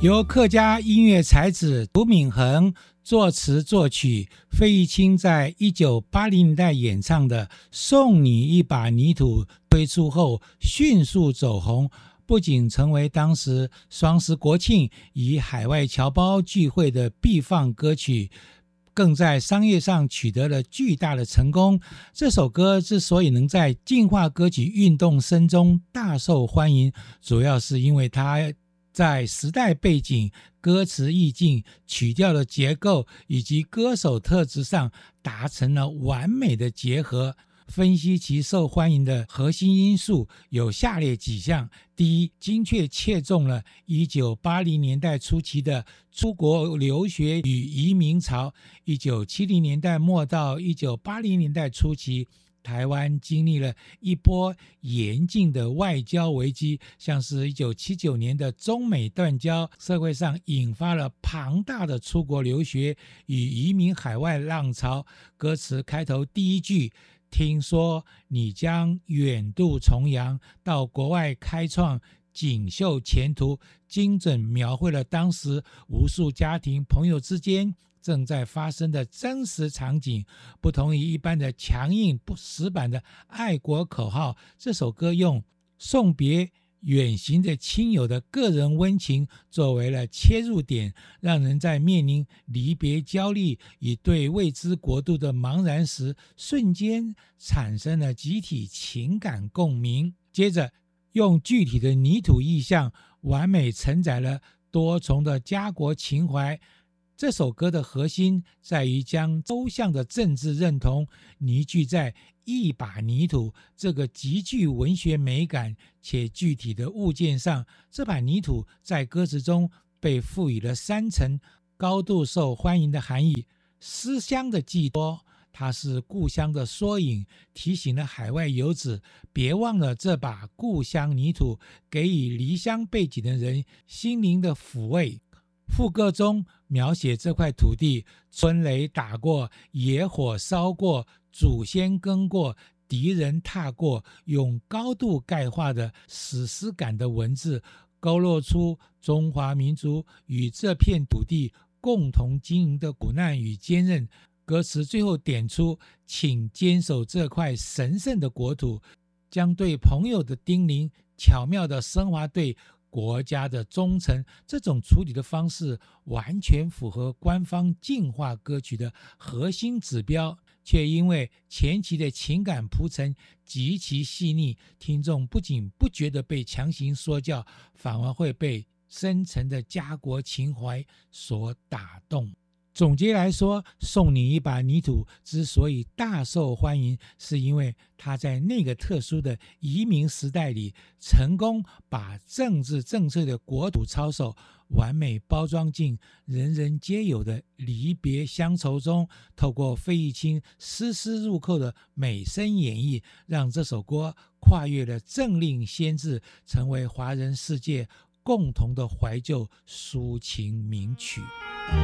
由客家音乐才子涂敏恒作词作曲，费玉清在1980年代演唱的《送你一把泥土》推出后迅速走红，不仅成为当时双十国庆以海外侨胞聚会的必放歌曲，更在商业上取得了巨大的成功。这首歌之所以能在进化歌曲运动声中大受欢迎，主要是因为它在时代背景、歌词意境、曲调的结构以及歌手特质上达成了完美的结合。分析其受欢迎的核心因素有下列几项：第一，精确切中了1980年代初期的出国留学与移民潮。1970年代末到1980年代初期，台湾经历了一波严峻的外交危机，像是1979年的中美断交，社会上引发了庞大的出国留学与移民海外浪潮。歌词开头第一句，听说你将远渡重洋，到国外开创锦绣前途，精准描绘了当时无数家庭朋友之间正在发生的真实场景。不同于一般的强硬不死板的爱国口号，这首歌用送别远行的亲友的个人温情作为了切入点，让人在面临离别焦虑与对未知国度的茫然时，瞬间产生了集体情感共鸣。接着用具体的泥土意象完美承载了多重的家国情怀。这首歌的核心在于将抽象的政治认同凝聚在一把泥土这个极具文学美感且具体的物件上。这把泥土在歌词中被赋予了3层高度受欢迎的含义：思乡的寄托，它是故乡的缩影，提醒了海外游子别忘了这把故乡泥土给予离乡背井的人心灵的抚慰。副歌中描写这块土地，春雷打过，野火烧过，祖先耕过，敌人踏过，用高度钙化的史诗感的文字勾勒出中华民族与这片土地共同经营的苦难与坚韧。歌词最后点出，请坚守这块神圣的国土，将对朋友的叮咛巧妙地升华对国家的忠诚。这种处理的方式完全符合官方进化歌曲的核心指标，却因为前期的情感铺陈极其细腻，听众不仅不觉得被强行说教，反而会被深层的家国情怀所打动。总结来说，送你一把泥土之所以大受欢迎，是因为它在那个特殊的移民时代里，成功把政治正确的国土操守完美包装进人人皆有的离别乡愁中，透过费玉清丝丝入扣的美声演绎，让这首歌跨越了政令先制，成为华人世界共同的怀旧抒情名曲。